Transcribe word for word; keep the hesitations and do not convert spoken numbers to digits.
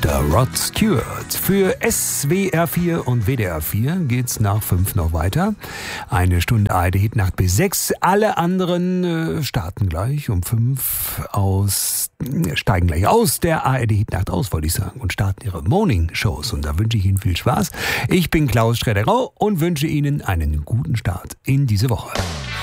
Doktor Rod Stewart. Für S W R vier und W D R vier geht's nach fünf noch weiter. Eine Stunde A R D Hitnacht bis sechs. Alle anderen äh, starten gleich um fünf aus, äh, steigen gleich aus der A R D Hitnacht aus, wollte ich sagen, und starten ihre Morning-Shows. Und da wünsche ich Ihnen viel Spaß. Ich bin Klaus Schredderau und wünsche Ihnen einen guten Start in diese Woche.